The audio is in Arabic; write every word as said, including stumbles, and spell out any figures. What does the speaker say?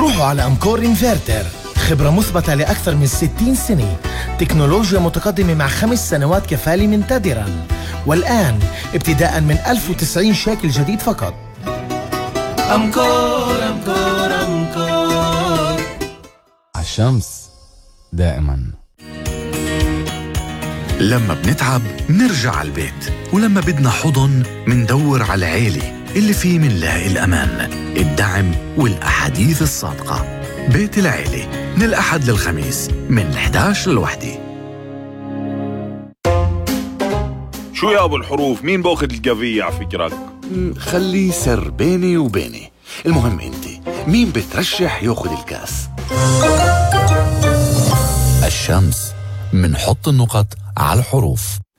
روحوا على أمكور إنفرتر، خبرة مثبتة لأكثر من ستين سنة، تكنولوجيا متقدمة مع خمس سنوات كفالة منتدرا، والآن ابتداء من ألف وتسعين شيكل جديد فقط. أمكور أمكور أمكور، عالشمس دائما. لما بنتعب نرجع على البيت، ولما بدنا حضن مندور على العيلة اللي فيه منلاقي الأمان، الدعم والأحاديث الصادقة. بيت العيلة من الأحد للخميس من الإحدى عشر للوحدة. شو يا أبو الحروف، مين باخد القضية على فكرك؟ خلي سر بيني وبيني. المهم انت مين بترشح ياخد الكاس؟ الشمس، منحط النقط على الحروف.